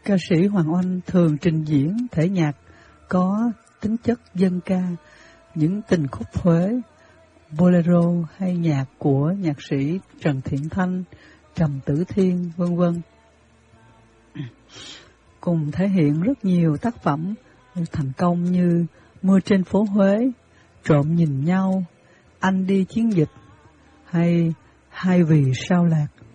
Ca sĩ Hoàng Oanh thường trình diễn thể nhạc có tính chất dân ca, những tình khúc Huế, bolero hay nhạc của nhạc sĩ Trần Thiện Thanh, Trầm Tử Thiên, vân vân. Cùng thể hiện rất nhiều tác phẩm thành công như Mưa trên phố Huế, Trộm nhìn nhau, Anh đi chiến dịch hay Hai vì sao lạc.